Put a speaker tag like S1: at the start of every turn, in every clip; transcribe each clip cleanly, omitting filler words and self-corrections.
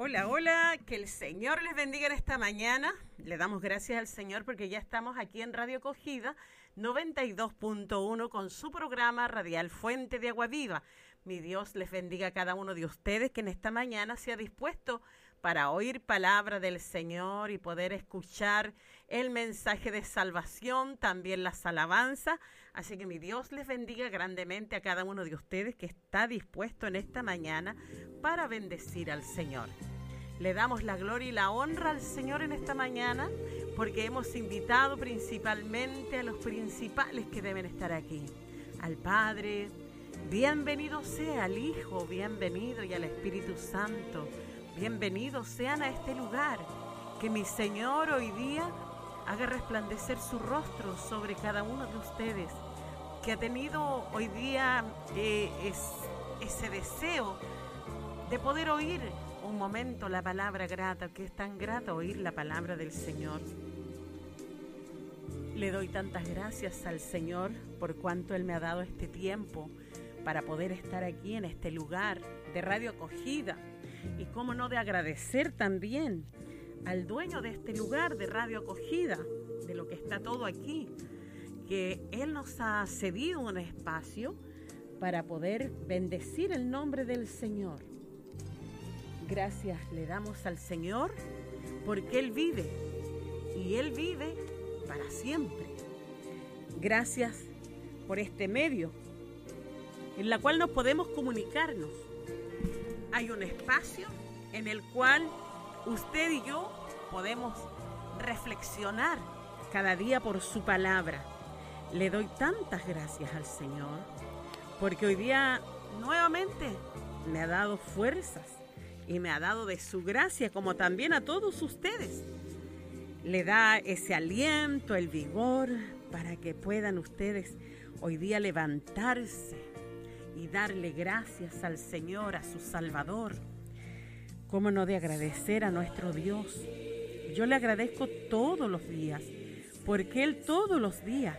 S1: Hola, hola, que el Señor les bendiga en esta mañana. Le damos gracias al Señor porque ya estamos aquí en Radio Acogida 92.1 con su programa radial Fuente de Agua Viva. Mi Dios les bendiga a cada uno de ustedes que en esta mañana se ha dispuesto para oír palabra del Señor y poder escuchar el mensaje de salvación, también las alabanzas. Así que mi Dios les bendiga grandemente a cada uno de ustedes que está dispuesto en esta mañana para bendecir al Señor. Le damos la gloria y la honra al Señor en esta mañana porque hemos invitado principalmente a los principales que deben estar aquí. Al Padre, bienvenido sea al Hijo, bienvenido y al Espíritu Santo. Bienvenidos sean a este lugar. Que mi Señor hoy día haga resplandecer su rostro sobre cada uno de ustedes, que ha tenido hoy día ese deseo de poder oír un momento la palabra grata, que es tan grata oír la palabra del Señor. Le doy tantas gracias al Señor por cuanto Él me ha dado este tiempo para poder estar aquí en este lugar de Radio Acogida. Y cómo no de agradecer también al dueño de este lugar de Radio Acogida, de lo que está todo aquí, que Él nos ha cedido un espacio para poder bendecir el nombre del Señor. Gracias le damos al Señor porque Él vive y Él vive para siempre. Gracias por este medio en el cual nos podemos comunicarnos. Hay un espacio en el cual usted y yo podemos reflexionar cada día por su palabra. Le doy tantas gracias al Señor porque hoy día nuevamente me ha dado fuerzas y me ha dado de su gracia, como también a todos ustedes. Le da ese aliento, el vigor, para que puedan ustedes hoy día levantarse y darle gracias al Señor, a su Salvador. ¿Cómo no de agradecer a nuestro Dios? Yo le agradezco todos los días, porque Él todos los días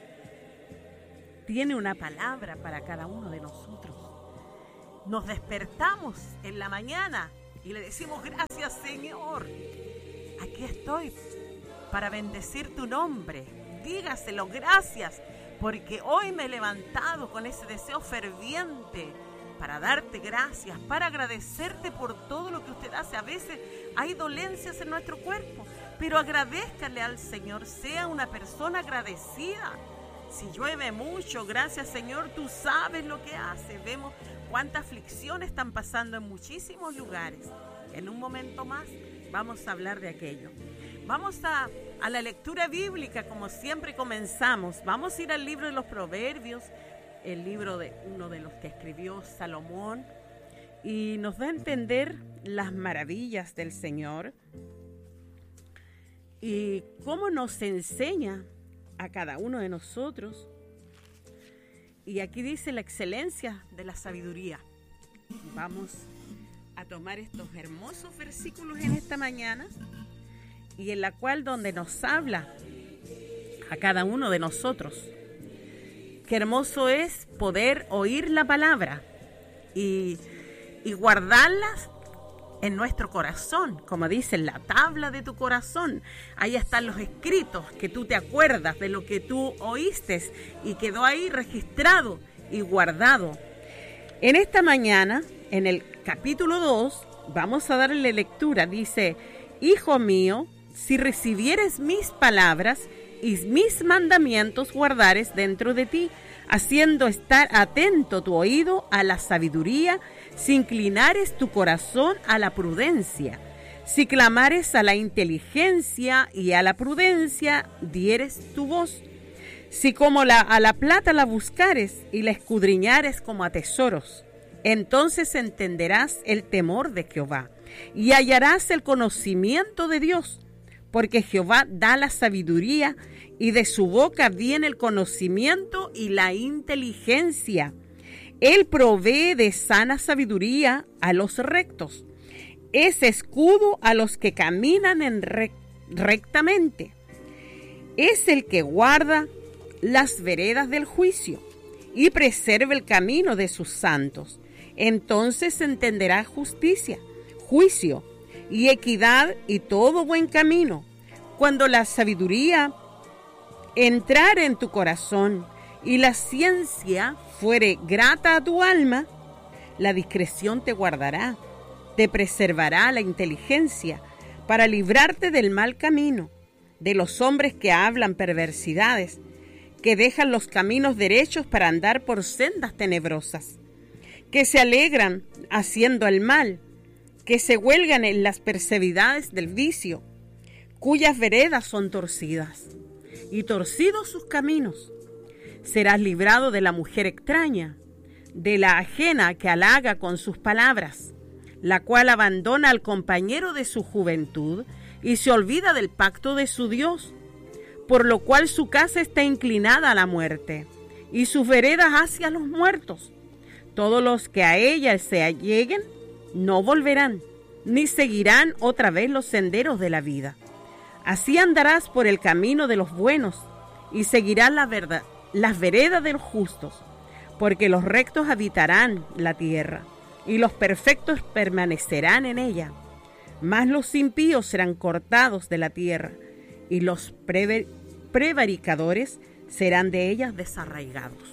S1: tiene una palabra para cada uno de nosotros. Nos despertamos en la mañana y le decimos gracias, Señor. Aquí estoy para bendecir tu nombre. Dígaselo, gracias, porque hoy me he levantado con ese deseo ferviente para darte gracias, para agradecerte por todo lo que usted hace. A veces hay dolencias en nuestro cuerpo, pero agradézcale al Señor, sea una persona agradecida. Si llueve mucho, gracias Señor, tú sabes lo que haces. Vemos cuántas aflicciones están pasando en muchísimos lugares. En un momento más vamos a hablar de aquello. Vamos a la lectura bíblica, como siempre comenzamos. Vamos a ir al libro de los Proverbios, el libro de uno de los que escribió Salomón, y nos da a entender las maravillas del Señor y cómo nos enseña a cada uno de nosotros. Y aquí dice la excelencia de la sabiduría. Vamos a tomar estos hermosos versículos en esta mañana y en la cual donde nos habla a cada uno de nosotros. Qué hermoso es poder oír la palabra y guardarlas en nuestro corazón, como dice, en la tabla de tu corazón. Ahí están los escritos, que tú te acuerdas de lo que tú oíste y quedó ahí registrado y guardado. En esta mañana, en el capítulo 2, vamos a darle lectura. Dice: Hijo mío, si recibieres mis palabras y mis mandamientos guardares dentro de ti, haciendo estar atento tu oído a la sabiduría, si inclinares tu corazón a la prudencia, si clamares a la inteligencia y a la prudencia dieres tu voz, si como a la plata la buscares y la escudriñares como a tesoros, entonces entenderás el temor de Jehová y hallarás el conocimiento de Dios, porque Jehová da la sabiduría y de su boca viene el conocimiento y la inteligencia. Él provee de sana sabiduría a los rectos. Es escudo a los que caminan rectamente. Es el que guarda las veredas del juicio y preserva el camino de sus santos. Entonces entenderá justicia, juicio y equidad y todo buen camino. Cuando la sabiduría entrare en tu corazón y la ciencia fuere grata a tu alma, la discreción te guardará, te preservará la inteligencia para librarte del mal camino, de los hombres que hablan perversidades, que dejan los caminos derechos para andar por sendas tenebrosas, que se alegran haciendo el mal, que se huelgan en las perversidades del vicio, cuyas veredas son torcidas, y torcidos sus caminos. Serás librado de la mujer extraña, de la ajena que halaga con sus palabras, la cual abandona al compañero de su juventud y se olvida del pacto de su Dios, por lo cual su casa está inclinada a la muerte y sus veredas hacia los muertos. Todos los que a ella se alleguen no volverán, ni seguirán otra vez los senderos de la vida. Así andarás por el camino de los buenos y seguirás las veredas de los justos, porque los rectos habitarán la tierra y los perfectos permanecerán en ella. Mas los impíos serán cortados de la tierra y los prevaricadores serán de ellas desarraigados.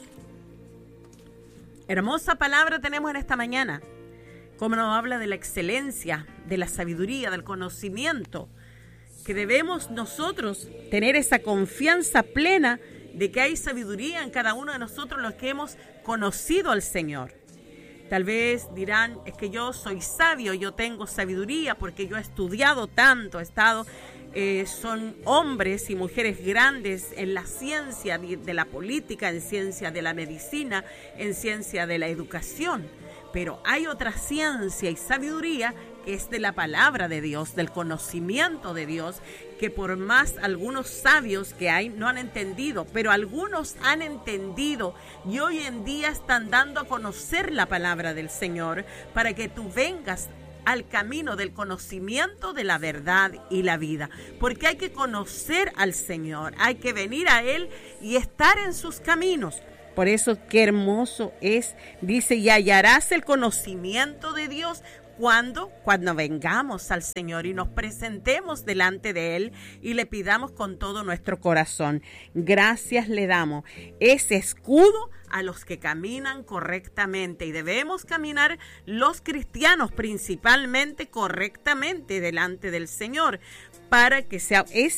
S1: Hermosa palabra tenemos en esta mañana, como nos habla de la excelencia, de la sabiduría, del conocimiento, que debemos nosotros tener esa confianza plena de que hay sabiduría en cada uno de nosotros los que hemos conocido al Señor. Tal vez dirán, es que yo soy sabio, yo tengo sabiduría porque yo he estudiado tanto, he estado, son hombres y mujeres grandes en la ciencia de la política, en ciencia de la medicina, en ciencia de la educación. Pero hay otra ciencia y sabiduría que es de la palabra de Dios, del conocimiento de Dios, que por más algunos sabios que hay no han entendido, pero algunos han entendido y hoy en día están dando a conocer la palabra del Señor para que tú vengas al camino del conocimiento de la verdad y la vida, porque hay que conocer al Señor, hay que venir a Él y estar en sus caminos. Por eso qué hermoso es, dice, y hallarás el conocimiento de Dios cuando vengamos al Señor y nos presentemos delante de Él y le pidamos con todo nuestro corazón. Gracias le damos, ese escudo a los que caminan correctamente, y debemos caminar los cristianos principalmente correctamente delante del Señor para que sea ese